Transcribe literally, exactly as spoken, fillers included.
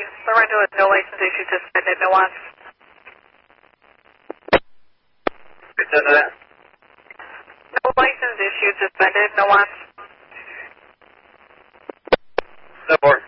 Lorenzo with no license issued, suspended, no wants. Return to that. No license issued, suspended, no wants. Support.